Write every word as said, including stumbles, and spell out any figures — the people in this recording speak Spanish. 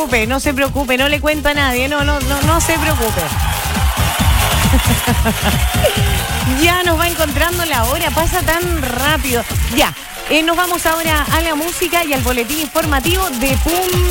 preocupe, no se preocupe, no le cuento a nadie, no, no, no, no se preocupe. Ya nos va encontrando la hora, pasa tan rápido. Ya, eh, nos vamos ahora a la música y al boletín informativo de Pum.